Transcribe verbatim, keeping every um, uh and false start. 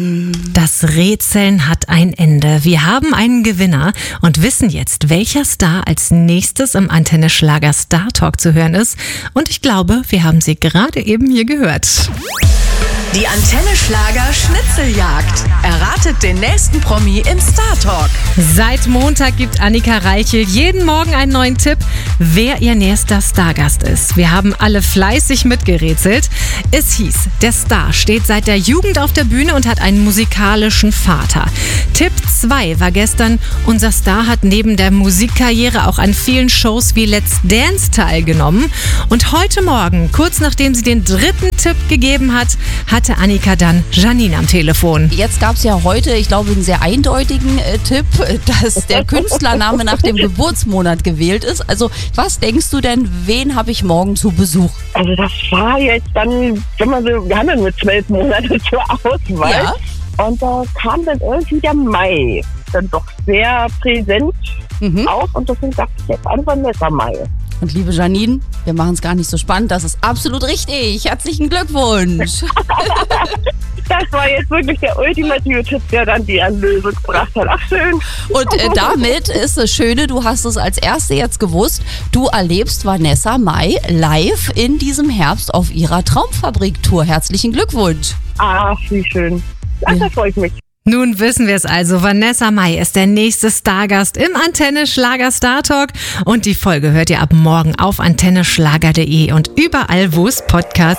Das Rätseln hat ein Ende. Wir haben einen Gewinner und wissen jetzt, welcher Star als nächstes im Antenne Schlager Star Talk zu hören ist. Und ich glaube, wir haben sie gerade eben hier gehört. Die Antenne Schlager Schnitzeljagd. Erratet den nächsten Promi im Star Talk. Seit Montag gibt Annika Reichel jeden Morgen einen neuen Tipp, wer ihr nächster Stargast ist. Wir haben alle fleißig mitgerätselt. Es hieß, der Star steht seit der Jugend auf der Bühne und hat einen musikalischen Vater. Tipp zwei war gestern, unser Star hat neben der Musikkarriere auch an vielen Shows wie Let's Dance teilgenommen. Und heute Morgen, kurz nachdem sie den dritten Tipp gegeben hat, hatte Annika dann Janine am Telefon. Jetzt gab es ja heute, ich glaube, einen sehr eindeutigen äh, Tipp, dass der Künstlername nach dem Geburtsmonat gewählt ist. Also was denkst du denn, wen habe ich morgen zu Besuch? Also das war jetzt dann, wenn man so, wir haben ja nur zwölf Monate zur Auswahl. Ja. Und da kam dann irgendwie der Mai dann doch sehr präsent Mhm. auf. Und deswegen dachte ich jetzt an Vanessa Mai. Und liebe Janine, wir machen es gar nicht so spannend, das ist absolut richtig. Herzlichen Glückwunsch. Das war jetzt wirklich der ultimative Tipp, der dann die Erlösung gebracht hat. Ach schön. Und äh, damit ist das Schöne, du hast es als Erste jetzt gewusst, du erlebst Vanessa Mai live in diesem Herbst auf ihrer Traumfabrik-Tour. Herzlichen Glückwunsch. Ach, wie schön. Ach, da freue ich mich. Nun wissen wir es also, Vanessa Mai ist der nächste Stargast im Antenne Schlager Star Talk und die Folge hört ihr ab morgen auf antenne schlager punkt de und überall, wo es Podcasts